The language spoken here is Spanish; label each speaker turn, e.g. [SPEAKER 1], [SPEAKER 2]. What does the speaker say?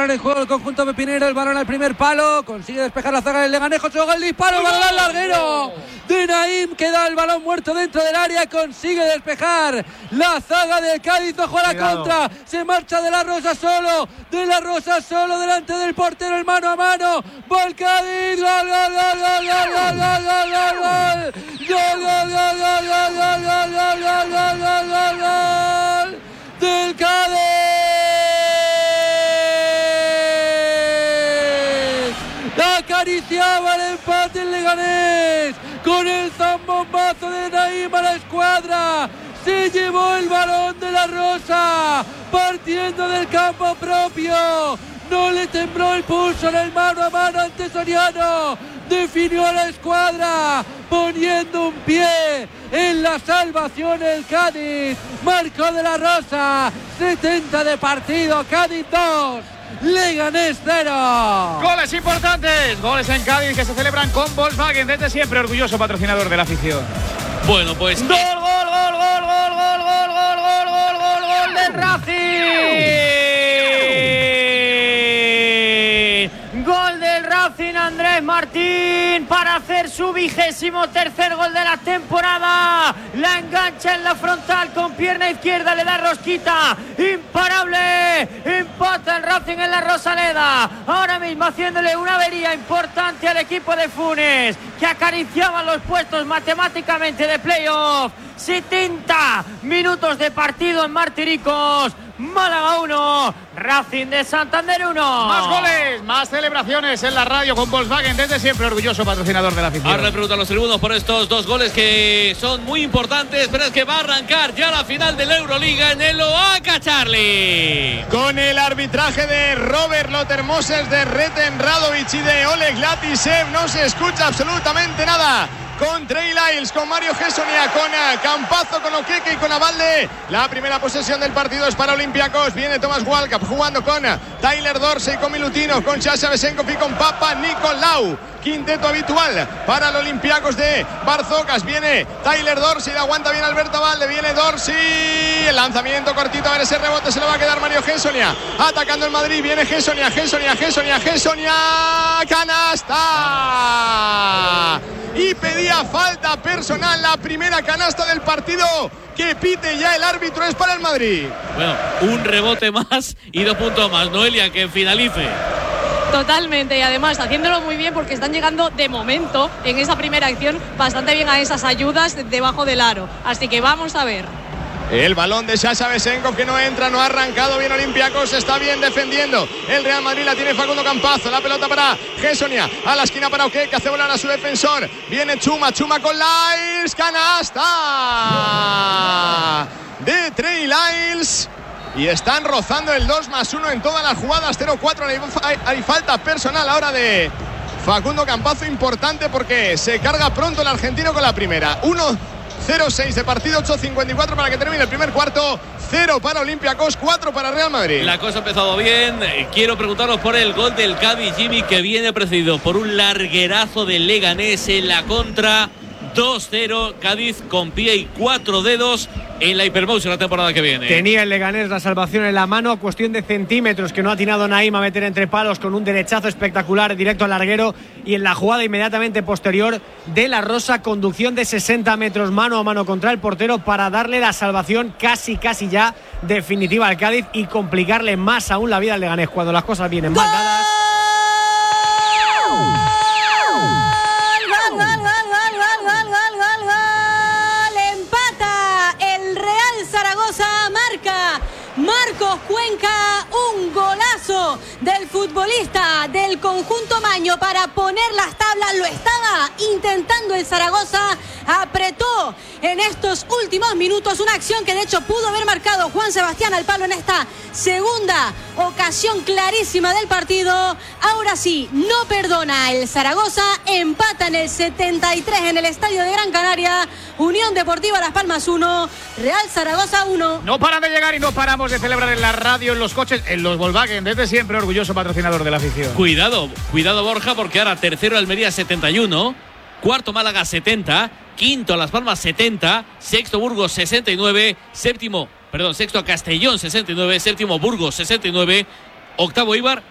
[SPEAKER 1] balón en juego el conjunto pepinero, el balón al primer palo, consigue despejar la zaga del Leganés, José el disparo, el balón al larguero de Naim, queda el balón muerto dentro del área, consigue despejar la zaga del Cádiz, ojo a la contra, se marcha De la Rosa solo delante del portero, el mano a mano, va el Cádiz, gol del Cádiz. Acariciaba el empate el Leganés con el zambombazo de Naim a la escuadra. Se llevó el balón De la Rosa partiendo del campo propio. No le tembló el pulso en el mano a mano ante Soriano. Definió a la escuadra poniendo un pie en la salvación el Cádiz. Marcó De la Rosa, 70 de partido, Cádiz 2. Leganés 0.
[SPEAKER 2] Goles importantes, goles en Cádiz que se celebran con Volkswagen, desde siempre orgulloso patrocinador de la afición.
[SPEAKER 3] Bueno, pues
[SPEAKER 2] gol del Racing. Gol del Racing, Andrés Martín, para hacer su 23º gol de la temporada. La engancha en la frontal con pierna izquierda, le da rosquita, imparable. Empata el Racing en la Rosaleda, ahora mismo haciéndole una avería importante al equipo de Funes, que acariciaba los puestos matemáticamente de playoff. 70 minutos de partido en Martiricos. Málaga 1, Racing de Santander 1. Más goles, más celebraciones en la radio con Volkswagen, desde siempre orgulloso patrocinador de la afición.
[SPEAKER 3] Ahora le preguntan a los tribunos por estos dos goles que son muy importantes, pero es que va a arrancar ya la final de la Euroliga en el Oaca, Charlie.
[SPEAKER 4] Con el arbitraje de Robert Lotermoses, de Reten Radovic y de Oleg Latisev, no se escucha absolutamente nada. Con Trey Lyles, con Mario Gessonia, con Campazzo, con Okeke y con Abalde. La primera posesión del partido es para Olympiacos. Viene Thomas Walkup jugando con Tyler Dorsey, con Milutinov, con Sasha Vesenkov y con Papa Nicolau. Quinteto habitual para el Olympiacos de Barzocas. Viene Tyler Dorsey, aguanta bien Alberto Abalde. Viene Dorsey, el lanzamiento cortito, a ver ese rebote, se lo va a quedar Mario Gessonia. Atacando el Madrid, viene Gessonia, canasta. Y pedía falta personal, la primera canasta del partido que pite ya el árbitro, es para el Madrid.
[SPEAKER 3] Bueno, un rebote más y 2 puntos más, Noelia, que finalice.
[SPEAKER 5] Totalmente, y además haciéndolo muy bien porque están llegando de momento en esa primera acción bastante bien a esas ayudas debajo del aro, así que vamos a ver.
[SPEAKER 4] El balón de Sasha Vesenkov que no entra, no ha arrancado bien Olympiacos, está bien defendiendo el Real Madrid, la tiene Facundo Campazzo, la pelota para Gessonia, a la esquina para Okeke, hace volar a su defensor, viene Chuma con Lyles, canasta de Trey Lyles. Y están rozando el 2+1 en todas las jugadas, 0-4, hay falta personal ahora de Facundo Campazzo, importante porque se carga pronto el argentino con la primera. 1-0-6 de partido, 8:54 para que termine el primer cuarto, 0 para Olympiacos, 4 para Real Madrid.
[SPEAKER 3] La cosa ha empezado bien. Quiero preguntaros por el gol del Cádiz, Jimmy, que viene precedido por un larguerazo del Leganés en la contra. 2-0, Cádiz con pie y 4 dedos en la Hypermotion la temporada que viene.
[SPEAKER 6] Tenía el Leganés la salvación en la mano, cuestión de centímetros que no ha atinado Naim a meter entre palos con un derechazo espectacular directo al larguero, y en la jugada inmediatamente posterior De la Rosa, conducción de 60 metros mano a mano contra el portero para darle la salvación casi ya definitiva al Cádiz y complicarle más aún la vida al Leganés cuando las cosas vienen mal dadas.
[SPEAKER 7] Marcos Cuenca, un golazo del futbolista del conjunto maño para poner las tablas. Lo estaba intentando el Zaragoza, apretó en estos últimos minutos una acción que de hecho pudo haber marcado Juan Sebastián al palo en esta segunda ocasión clarísima del partido. Ahora sí, no perdona el Zaragoza, empata en el 73 en el estadio de Gran Canaria. Unión Deportiva Las Palmas 1, Real Zaragoza 1.
[SPEAKER 2] No paran de llegar y no paramos de celebrar en la radio, en los coches, en los Volkswagen, desde siempre orgulloso patrocinador de la afición.
[SPEAKER 3] Cuidado Borja, porque ahora tercero Almería 71, cuarto Málaga 70, quinto Las Palmas 70, sexto Burgos 69, sexto Castellón 69, séptimo Burgos 69, octavo Eibar